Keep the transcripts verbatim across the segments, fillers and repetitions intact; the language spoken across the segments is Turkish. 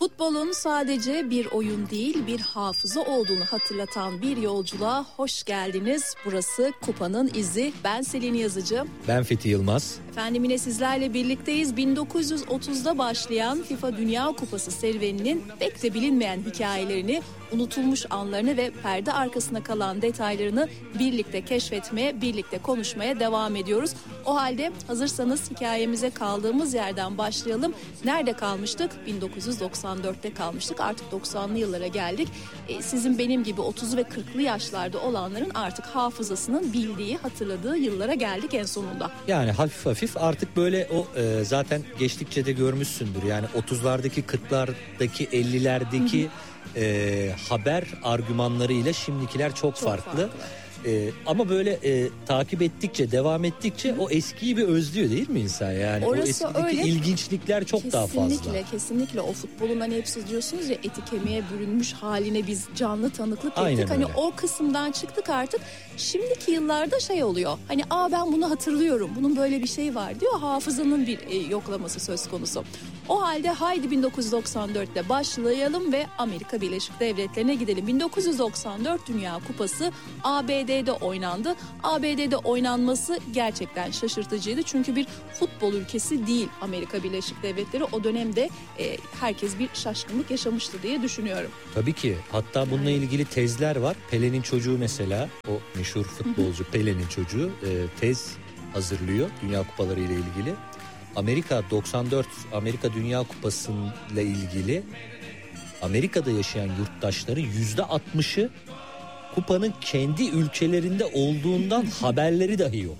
Futbolun sadece bir oyun değil, bir hafıza olduğunu hatırlatan bir yolculuğa hoş geldiniz. Burası Kupa'nın İzi. Ben Selin Yazıcı. Ben Fethi Yılmaz. Efendim yine sizlerle birlikteyiz. bin dokuz yüz otuzda başlayan FIFA Dünya Kupası serüveninin pek de bilinmeyen hikayelerini, unutulmuş anlarını ve perde arkasına kalan detaylarını birlikte keşfetmeye, birlikte konuşmaya devam ediyoruz. O halde hazırsanız hikayemize kaldığımız yerden başlayalım. Nerede kalmıştık? bin dokuz yüz doksan dörtte kalmıştık. Artık doksanlı yıllara geldik. Ee, sizin benim gibi otuz ve kırklı yaşlarda olanların artık hafızasının bildiği, hatırladığı yıllara geldik en sonunda. Yani hafif hafif artık böyle o e, zaten geçtikçe de görmüşsündür. Yani otuzlardaki, kırklardaki, ellilerdeki e, haber argümanlarıyla şimdikiler çok, çok farklı. farklı. Ee, ama böyle e, takip ettikçe, devam ettikçe Hı. o eskiyi bir özlüyor değil mi insan? Yani orası o eskideki öyle. ilginçlikler çok kesinlikle, daha fazla. Kesinlikle, kesinlikle o futbolun hani hep siz diyorsunuz ya eti kemiğe bürünmüş haline biz canlı tanıklık ettik. Aynen hani öyle. O kısımdan çıktık artık. Şimdiki yıllarda şey oluyor. Hani aa ben bunu hatırlıyorum. Bunun böyle bir şey var diyor. Hafızanın bir e, yoklaması söz konusu. O halde haydi bin dokuz yüz doksan dörtte başlayalım ve Amerika Birleşik Devletleri'ne gidelim. bin dokuz yüz doksan dört Dünya Kupası A B D'de oynandı. A B D'de oynanması gerçekten şaşırtıcıydı. Çünkü bir futbol ülkesi değil Amerika Birleşik Devletleri. O dönemde e, herkes bir şaşkınlık yaşamıştı diye düşünüyorum. Tabii ki. Hatta bununla ilgili tezler var. Pele'nin çocuğu mesela, o meşhur futbolcu Pele'nin çocuğu e, tez hazırlıyor Dünya Kupaları ile ilgili. Amerika doksan dört Amerika Dünya Kupası ile ilgili Amerika'da yaşayan yurttaşları yüzde altmışı kupanın kendi ülkelerinde olduğundan haberleri dahi yok.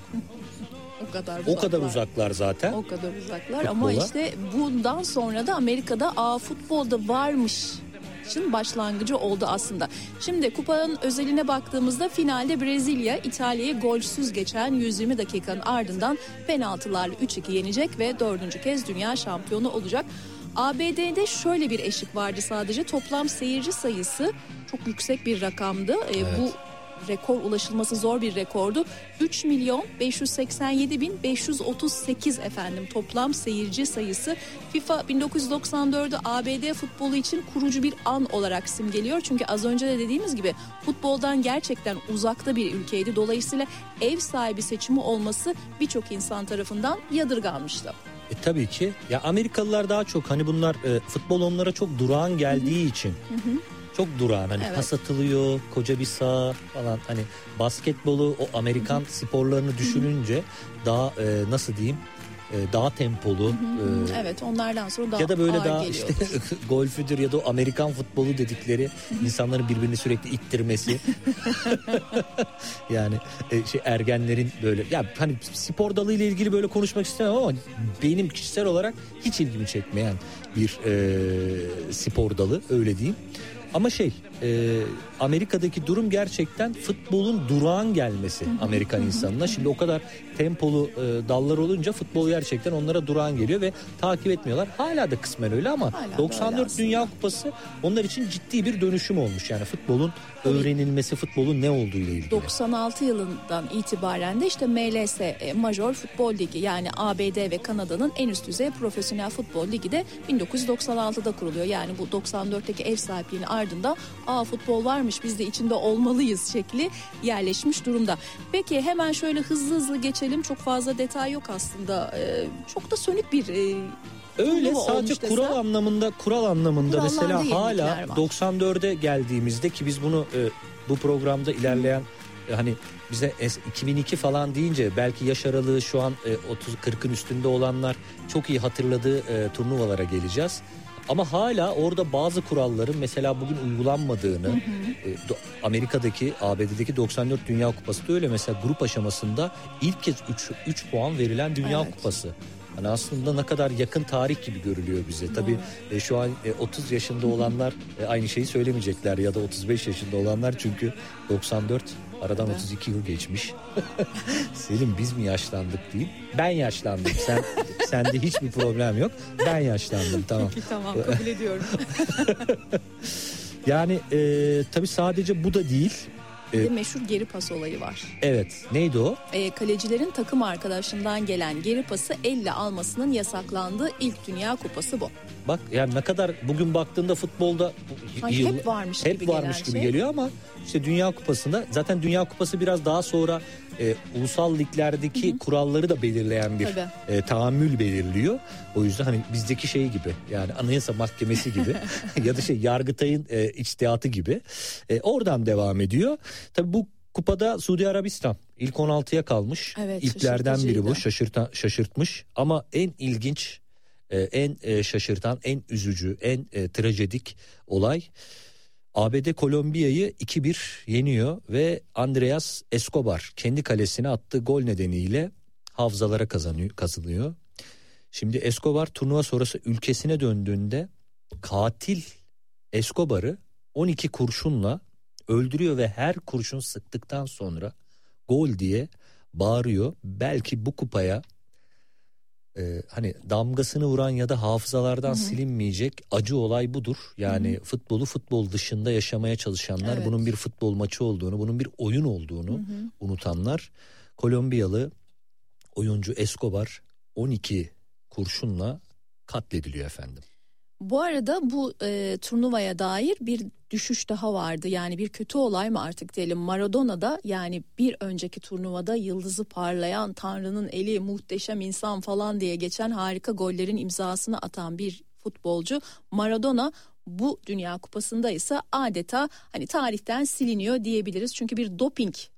O kadar uzaklar. O kadar uzaklar zaten. O kadar uzaklar futbola. Ama işte bundan sonra da Amerika'da aa futbolda varmış için başlangıcı oldu aslında. Şimdi kupanın özeline baktığımızda finalde Brezilya İtalya'yı golsüz geçen yüz yirmi dakikanın ardından penaltılarla üç iki yenecek ve dördüncü kez dünya şampiyonu olacak. A B D'de şöyle bir eşik vardı sadece. Toplam seyirci sayısı çok yüksek bir rakamdı. Evet. E, bu rekor ulaşılması zor bir rekordu. üç milyon beş yüz seksen yedi bin beş yüz otuz sekiz efendim toplam seyirci sayısı. FIFA bin dokuz yüz doksan dördü A B D futbolu için kurucu bir an olarak simgeliyor. Çünkü az önce de dediğimiz gibi futboldan gerçekten uzakta bir ülkeydi. Dolayısıyla ev sahibi seçimi olması birçok insan tarafından yadırganmıştı. E, tabii ki. Ya Amerikalılar daha çok hani bunlar e, futbol onlara çok durağan geldiği Hı-hı. için. Hı-hı. Çok durağan hani evet. pas atılıyor, koca bir saha falan, hani basketbolu, o Amerikan Hı-hı. sporlarını düşününce Hı-hı. daha e, nasıl diyeyim e, daha tempolu. E, evet, onlardan sonra daha ya da böyle ağır daha geliyordur. işte golfüdür ya da o Amerikan futbolu dedikleri Hı-hı. insanların birbirini sürekli ittirmesi. Yani e, şey ergenlerin böyle ya hani spor dalı ile ilgili böyle konuşmak istemem ama benim kişisel olarak hiç ilgimi çekmeyen bir e, spor dalı, öyle diyeyim. Ama şey e, Amerika'daki durum gerçekten futbolun durağan gelmesi Amerikan insanına. Şimdi o kadar tempolu e, dallar olunca futbol gerçekten onlara durağan geliyor ve takip etmiyorlar. Hala da kısmen öyle ama Hala doksan dört Dünya Kupası onlar için ciddi bir dönüşüm olmuş. Yani futbolun öğrenilmesi, futbolun ne olduğu ile ilgili. doksan altı yılından itibaren de işte M L S e, Major Futbol Ligi, yani A B D ve Kanada'nın en üst düzey profesyonel futbol ligi de bin dokuz yüz doksan altıda kuruluyor. Yani bu doksan dörtteki ev sahipliğinin ardında aa futbol varmış, biz de içinde olmalıyız şekli yerleşmiş durumda. Peki hemen şöyle hızlı hızlı geçelim. Çok fazla detay yok aslında. Ee, çok da sönük bir e, öyle sadece kural desem, anlamında kural anlamında mesela hala var. doksan dörde geldiğimizde ki biz bunu e, bu programda ilerleyen e, hani bize iki bin iki falan deyince belki yaş aralığı şu an e, otuz kırkın üstünde olanlar çok iyi hatırladığı e, turnuvalara geleceğiz. Ama hala orada bazı kuralların mesela bugün uygulanmadığını, hı hı. E, Amerika'daki, A B D'deki doksan dört Dünya Kupası da öyle. Mesela grup aşamasında ilk kez üç puan verilen Dünya evet. Kupası. Hani aslında ne kadar yakın tarih gibi görülüyor bize. Hmm. Tabii e, şu an e, otuz yaşında olanlar e, aynı şeyi söylemeyecekler ya da otuz beş yaşında olanlar, çünkü doksan dört aradan evet. otuz iki yıl geçmiş. Selim biz mi yaşlandık diyeyim. Ben yaşlandım. Sen sende hiçbir problem yok. Ben yaşlandım, tamam. Peki tamam, kabul ediyorum. Yani e, tabii sadece bu da değil. Bir de meşhur geri pas olayı var. Evet. Neydi o? E, kalecilerin takım arkadaşından gelen geri pası elle almasının yasaklandığı ilk Dünya Kupası bu. Bak yani ne kadar bugün baktığında futbolda Sanki yıl, hep varmış hep gibi varmış gelen gibi şey. geliyor ama işte Dünya Kupası'nda zaten Dünya Kupası biraz daha sonra e, ulusal liglerdeki hı hı. kuralları da belirleyen bir e, tahammül belirliyor. O yüzden hani bizdeki şey gibi yani Anayasa Mahkemesi gibi ya da şey Yargıtay'ın e, içtihatı gibi e, oradan devam ediyor. Tabii bu kupada Suudi Arabistan ilk on altıya kalmış. Evet, İlklerden biri bu, şaşırtan, şaşırtmış ama en ilginç, e, en e, şaşırtan, en üzücü, en e, trajedik olay A B D Kolombiya'yı iki bir yeniyor ve Andreas Escobar kendi kalesine attığı gol nedeniyle hafızalara kazanıyor, kazanıyor. Şimdi Escobar turnuva sonrası ülkesine döndüğünde katil Escobar'ı on iki kurşunla öldürüyor ve her kurşun sıktıktan sonra gol diye bağırıyor. Belki bu kupaya e, hani damgasını vuran ya da hafızalardan Hı-hı. silinmeyecek acı olay budur. Yani Hı-hı. futbolu futbol dışında yaşamaya çalışanlar, evet. bunun bir futbol maçı olduğunu, bunun bir oyun olduğunu Hı-hı. unutanlar. Kolombiyalı oyuncu Escobar on iki kurşunla katlediliyor efendim. Bu arada bu e, turnuvaya dair bir düşüş daha vardı. Yani bir kötü olay mı artık diyelim. Maradona'da yani bir önceki turnuvada yıldızı parlayan, Tanrı'nın eli, muhteşem insan falan diye geçen harika gollerin imzasını atan bir futbolcu Maradona bu Dünya Kupası'nda ise adeta hani tarihten siliniyor diyebiliriz. Çünkü bir doping